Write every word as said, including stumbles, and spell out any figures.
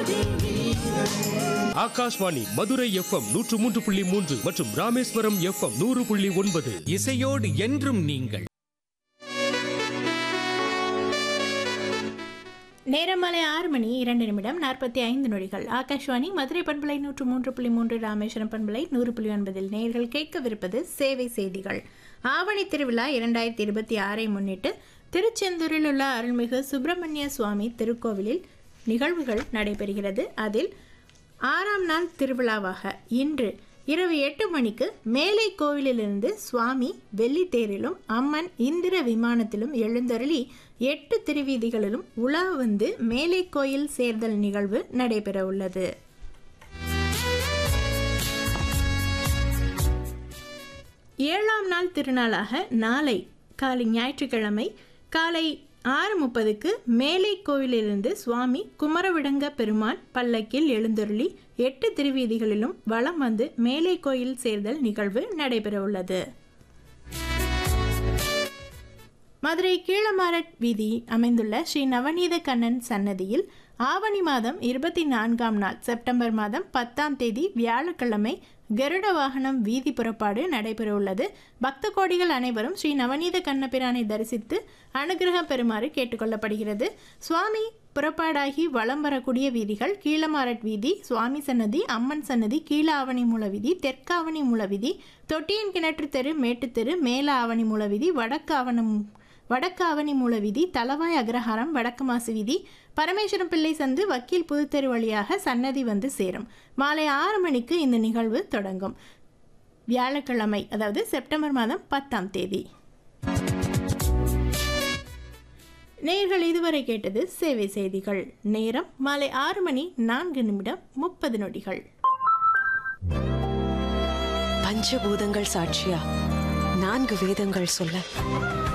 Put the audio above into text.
Akashvani Madurai FM நூற்று மூன்று புள்ளி மூன்று மற்றும் ராமேஸ்வரம் எஃப்எம் நூறு புள்ளி ஒன்பது. இசையோடு என்றும் நீங்கள். நேரம் மாலை ஆறு மணி இரண்டு நிமிடம் நாற்பத்தி ஐந்து நொடிகள். ஆகாஷ்வாணி மதுரை பண்பலை நூற்று மூன்று புள்ளி மூன்று, ராமேஸ்வரம் பண்பலை நூறு புள்ளி ஒன்பதில் நேயர்கள் கேட்கவிருப்பது சேவை செய்திகள். ஆவணி திருவிழா இரண்டாயிரத்தி இருபத்தி ஆறை முன்னிட்டு திருச்செந்தூரில் உள்ள அருள்மிகு சுப்பிரமணிய சுவாமி திருக்கோவிலில் நிகழ்வுகள் நடைபெறுகிறது. அதில் ஆறாம் நாள் திருவிழாவாக இன்று இரவு எட்டு மணிக்கு மேலை கோவிலிலிருந்து சுவாமி வெள்ளித்தேரிலும் அம்மன் இந்திர விமானத்திலும் எழுந்தருளி எட்டு திருவீதிகளிலும் உலா வந்து மேலை கோயில் சேர்தல் நிகழ்வு நடைபெற உள்ளது. ஏழாம் நாள் திருநாளாக நாளை காலை ஞாயிற்றுக்கிழமை காலை ஆறு முப்பதுக்கு மேலை கோவிலிருந்து சுவாமி குமரவிடங்க பெருமான் பல்லக்கில் எழுந்தருளி எட்டு திருவீதிகளிலும் வலம் வந்து மேலை கோயில் சேர்தல் நிகழ்வு நடைபெற உள்ளது. மதுரை கீழமாரட் வீதி அமைந்துள்ள ஸ்ரீ நவநீத கண்ணன் சன்னதியில் ஆவணி மாதம் இருபத்தி நான்காம் நாள் செப்டம்பர் மாதம் பத்தாம் தேதி வியாழக்கிழமை கருட வாகனம் வீதி புறப்பாடு நடைபெற உள்ளது. பக்த கோடிகள் அனைவரும் ஸ்ரீ நவநீத கண்ணபிரானை தரிசித்து அனுகிரகம் பெறுமாறு கேட்டுக்கொள்ளப்படுகிறது. சுவாமி புறப்பாடாகி வலம் வரக்கூடிய வீதிகள் கீழமாரட் வீதி, சுவாமி சன்னதி, அம்மன் சன்னதி, கீழ ஆவணி மூல வீதி, தெற்காவணி மூல வீதி, தொட்டியன் கிணற்று தெரு, மேட்டுத்தெரு, மேல ஆவணி மூல வீதி, வடக்கு ஆவணம் வடக்கு ஆவணி மூல வீதி, தலவாய் அக்ரஹாரம், வடக்கு மாசு வீதி, பரமேஸ்வரம் பிள்ளை சந்து, வக்கீல் புதுத்தெரு வழியாக சன்னதி வந்து சேரும். மாலை ஆறு மணிக்கு இந்த நிகழ்வு தொடங்கும். வியாழக்கிழமை, அதாவது செப்டம்பர் மாதம் பத்தாம் தேதி. நேயர்கள் இதுவரை கேட்டது சேவை செய்திகள். நேரம் மாலை ஆறு மணி நான்கு நிமிடம் முப்பது நொடிகள். பஞ்சபூதங்கள் சாட்சியா நான்கு வேதங்கள் சொல்ல